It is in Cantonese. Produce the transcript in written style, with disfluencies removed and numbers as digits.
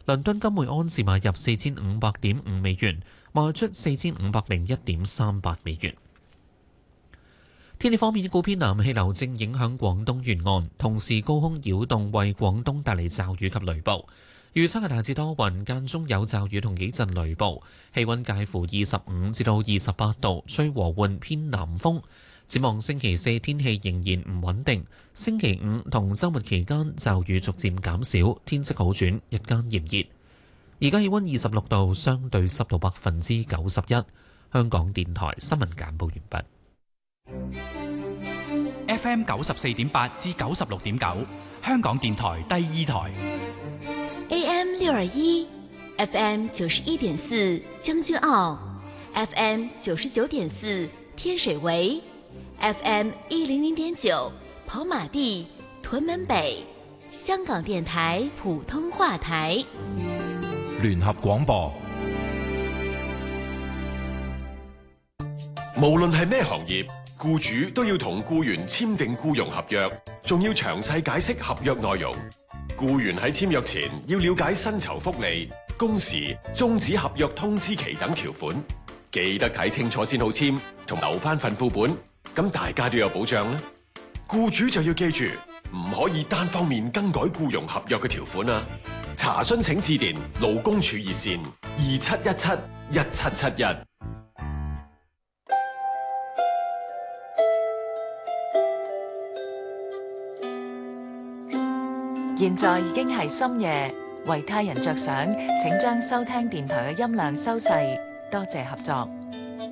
倫敦金每安士買入4500.5美元，賣出4501.38美元。天氣方面，一股偏南氣流正影響廣東沿岸，同時高空擾動為廣東帶嚟驟雨及雷暴。預測係大致多雲，間中有驟雨同幾陣雷暴，氣溫介乎25至到28度，吹和緩偏南風。展望星期四天氣仍然唔穩定，星期五同週末期間驟雨逐漸減少，天色好轉，日間炎熱。而家氣溫26度，相對濕度91%。香港電台新聞簡報完畢。 FM 94.8至96.9，香港電台第二台。 AM 621 FM 91.4將軍澳 FM 99.4天水圍 FM 100.9跑馬地屯門北，香港電台普通話台。 聯合廣播。 無論係咩行業，僱主都要同僱員簽訂僱傭合約，仲要詳細解釋合約內容。僱員喺簽約前要了解薪酬福利、工時、終止合約通知期等條款，記得睇清楚先好簽，同留翻份副本，咁大家都有保障啦。僱主就要記住，唔可以單方面更改僱傭合約嘅條款啊！查詢請致電勞工處熱線27171771。 現在已經係深夜，為他人着想，請將收聽電台嘅音量收細，多謝合作。